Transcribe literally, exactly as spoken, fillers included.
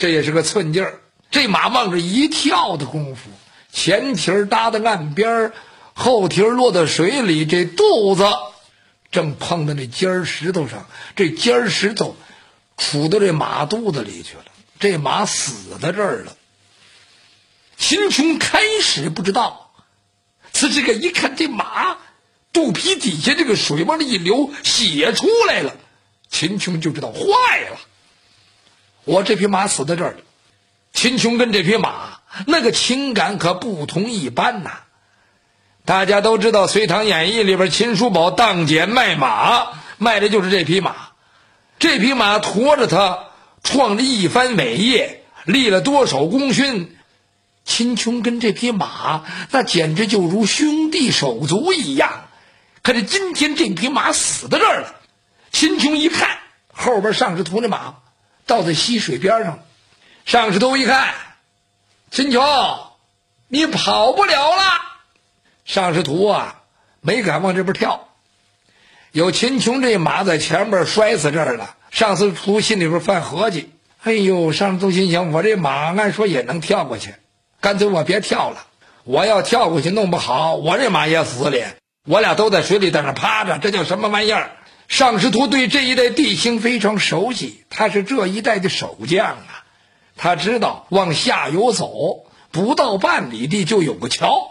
这也是个寸劲儿。这马往这一跳的功夫，前蹄搭在岸边，后蹄落到水里，这肚子正碰到那尖石头上，这尖石头杵到这马肚子里去了，这马死在这儿了。秦琼开始不知道，此这个一看这马肚皮底下这个水往里一流，血出来了，秦琼就知道坏了，我这匹马死在这儿了。秦琼跟这匹马那个情感可不同一般呐、啊。大家都知道《隋唐演义》里边秦叔宝当捡卖马，卖的就是这匹马。这匹马驮着他创了一番伟业，立了多少功勋。秦琼跟这匹马那简直就如兄弟手足一样。可是今天这匹马死在这儿了，秦琼一看后边尚士图那马倒在溪水边上，尚士图一看，秦琼你跑不了了。尚士图啊没敢往这边跳，有秦琼这马在前边摔死这儿了。尚士图心里边犯合计，哎呦，尚士图心想，我这马按说也能跳过去，干脆我别跳了，我要跳过去弄不好我这马也死了，我俩都在水里在那趴着，这叫什么玩意儿？尚士图对这一带地形非常熟悉，他是这一带的守将啊，他知道往下游走不到半里地就有个桥，